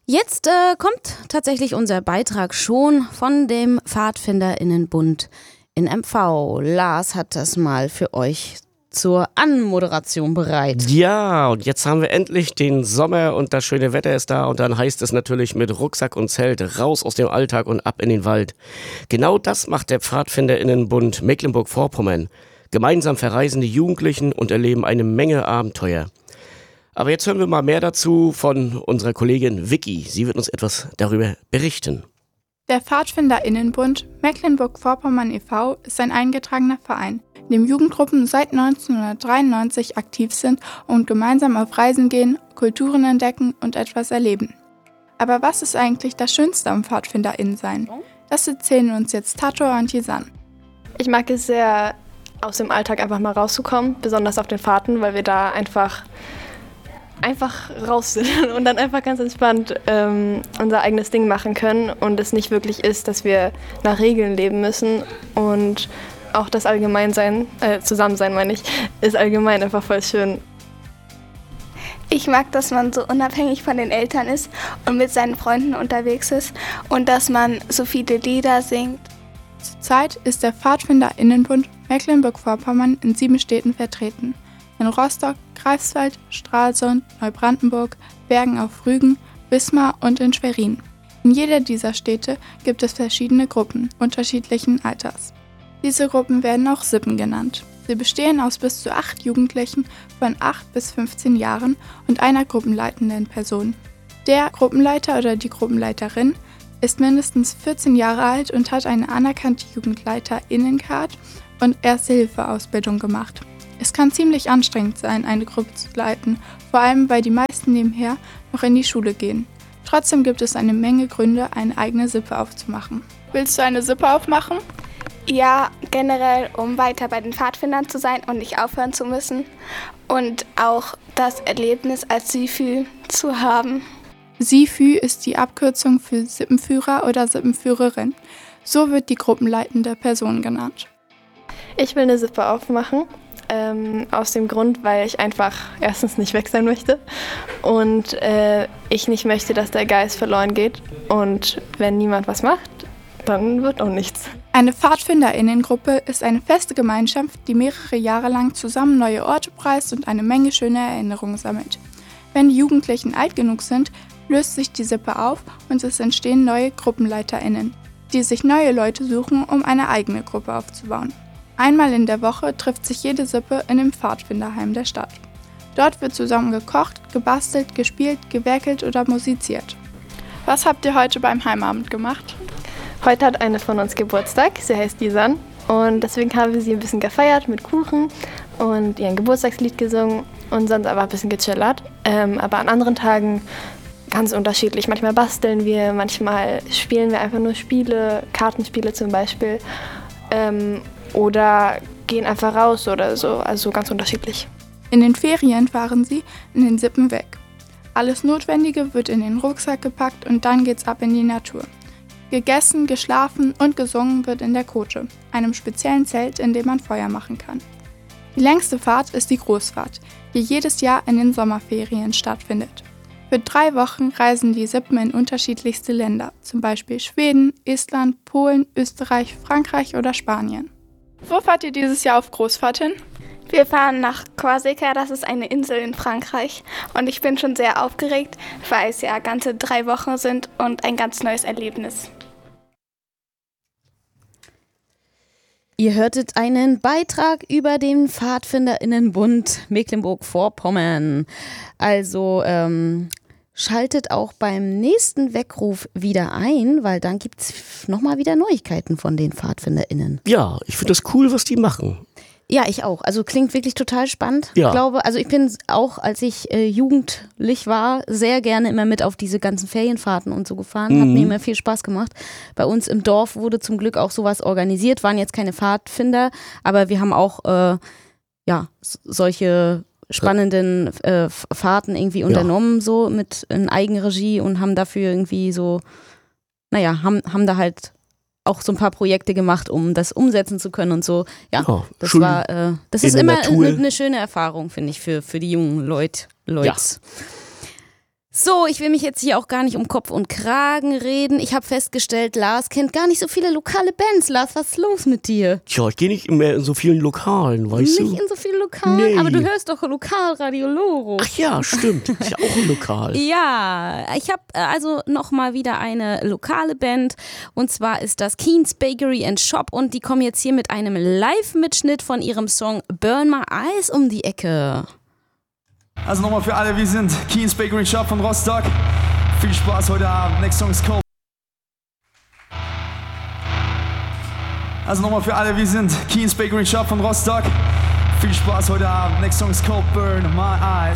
Jetzt kommt tatsächlich unser Beitrag schon von dem PfadfinderInnenbund in MV. Lars hat das mal für euch zur Anmoderation bereit. Ja, und jetzt haben wir endlich den Sommer und das schöne Wetter ist da und dann heißt es natürlich mit Rucksack und Zelt raus aus dem Alltag und ab in den Wald. Genau das macht der PfadfinderInnenbund Mecklenburg-Vorpommern. Gemeinsam verreisen die Jugendlichen und erleben eine Menge Abenteuer. Aber jetzt hören wir mal mehr dazu von unserer Kollegin Vicky. Sie wird uns etwas darüber berichten. Der PfadfinderInnenbund Mecklenburg-Vorpommern e.V. ist ein eingetragener Verein, in dem Jugendgruppen seit 1993 aktiv sind und gemeinsam auf Reisen gehen, Kulturen entdecken und etwas erleben. Aber was ist eigentlich das Schönste am PfadfinderInnen-Sein? Das erzählen uns jetzt Tato und Jisan. Ich mag es sehr, aus dem Alltag einfach mal rauszukommen, besonders auf den Fahrten, weil wir da einfach raus sind und dann einfach ganz entspannt unser eigenes Ding machen können und es nicht wirklich ist, dass wir nach Regeln leben müssen und auch das Zusammensein meine ich, ist allgemein einfach voll schön. Ich mag, dass man so unabhängig von den Eltern ist und mit seinen Freunden unterwegs ist und dass man so viele Lieder singt. Zurzeit ist der PfadfinderInnenbund Mecklenburg-Vorpommern in 7 Städten vertreten. In Rostock, Greifswald, Stralsund, Neubrandenburg, Bergen auf Rügen, Wismar und in Schwerin. In jeder dieser Städte gibt es verschiedene Gruppen unterschiedlichen Alters. Diese Gruppen werden auch Sippen genannt. Sie bestehen aus bis zu 8 Jugendlichen von 8 bis 15 Jahren und einer gruppenleitenden Person. Der Gruppenleiter oder die Gruppenleiterin ist mindestens 14 Jahre alt und hat eine anerkannte JugendleiterInnencard und Erste-Hilfe-Ausbildung gemacht. Es kann ziemlich anstrengend sein, eine Gruppe zu leiten, vor allem weil die meisten nebenher noch in die Schule gehen. Trotzdem gibt es eine Menge Gründe, eine eigene Sippe aufzumachen. Willst du eine Sippe aufmachen? Ja, generell, um weiter bei den Pfadfindern zu sein und nicht aufhören zu müssen. Und auch das Erlebnis als SIFÜ zu haben. SIFÜ ist die Abkürzung für Sippenführer oder Sippenführerin. So wird die gruppenleitende Person genannt. Ich will eine Sippe aufmachen. Aus dem Grund, weil ich einfach erstens nicht weg sein möchte und ich nicht möchte, dass der Geist verloren geht. Und wenn niemand was macht, dann wird auch nichts. Eine PfadfinderInnengruppe ist eine feste Gemeinschaft, die mehrere Jahre lang zusammen neue Orte preist und eine Menge schöner Erinnerungen sammelt. Wenn die Jugendlichen alt genug sind, löst sich die Sippe auf und es entstehen neue GruppenleiterInnen, die sich neue Leute suchen, um eine eigene Gruppe aufzubauen. Einmal in der Woche trifft sich jede Sippe in dem Pfadfinderheim der Stadt. Dort wird zusammen gekocht, gebastelt, gespielt, gewerkelt oder musiziert. Was habt ihr heute beim Heimabend gemacht? Heute hat eine von uns Geburtstag, sie heißt Jisan und deswegen haben wir sie ein bisschen gefeiert mit Kuchen und ihren Geburtstagslied gesungen und sonst aber ein bisschen gechillert. Aber an anderen Tagen ganz unterschiedlich. Manchmal basteln wir, manchmal spielen wir einfach nur Spiele, Kartenspiele zum Beispiel. Oder gehen einfach raus oder so, also ganz unterschiedlich. In den Ferien fahren sie in den Sippen weg. Alles Notwendige wird in den Rucksack gepackt und dann geht's ab in die Natur. Gegessen, geschlafen und gesungen wird in der Kutsche, einem speziellen Zelt, in dem man Feuer machen kann. Die längste Fahrt ist die Großfahrt, die jedes Jahr in den Sommerferien stattfindet. Für 3 Wochen reisen die Sippen in unterschiedlichste Länder, zum Beispiel Schweden, Estland, Polen, Österreich, Frankreich oder Spanien. Wo fahrt ihr dieses Jahr auf Großfahrt hin? Wir fahren nach Korsika, das ist eine Insel in Frankreich. Und ich bin schon sehr aufgeregt, weil es ja ganze 3 Wochen sind und ein ganz neues Erlebnis. Ihr hörtet einen Beitrag über den PfadfinderInnenbund Mecklenburg-Vorpommern. Also schaltet auch beim nächsten Weckruf wieder ein, weil dann gibt es nochmal wieder Neuigkeiten von den PfadfinderInnen. Ja, ich finde das cool, was die machen. Ja, ich auch. Also klingt wirklich total spannend. Ja. Ich glaube, also ich bin auch, als ich jugendlich war, sehr gerne immer mit auf diese ganzen Ferienfahrten und so gefahren. Hat mir immer viel Spaß gemacht. Bei uns im Dorf wurde zum Glück auch sowas organisiert. Waren jetzt keine Pfadfinder, aber wir haben auch solche spannenden Fahrten irgendwie unternommen, so mit in Eigenregie und haben dafür irgendwie so, haben da halt auch so ein paar Projekte gemacht, um das umsetzen zu können und so. Ja, das ist immer eine schöne Erfahrung, finde ich, für die jungen Leute. Ja. So, ich will mich jetzt hier auch gar nicht um Kopf und Kragen reden. Ich habe festgestellt, Lars kennt gar nicht so viele lokale Bands. Lars, was ist los mit dir? Tja, ich gehe nicht mehr in so vielen Lokalen, weißt du? Nicht in so vielen Lokalen? Nee. Aber du hörst doch Lokalradio Loro. Ach ja, stimmt. Ist ja auch ein Lokal. Ja, ich habe also nochmal wieder eine lokale Band und zwar ist das Keen's Bakery and Shop und die kommen jetzt hier mit einem Live-Mitschnitt von ihrem Song Burn My Eyes um die Ecke. Also nochmal für alle, wir sind Keen's Bakery and Shop von Rostock. Viel Spaß heute Abend. Next Song ist Cold. Also nochmal für alle, wir sind Keen's Bakery and Shop von Rostock. Viel Spaß heute Abend. Next Song ist Cold, Burn My Eyes.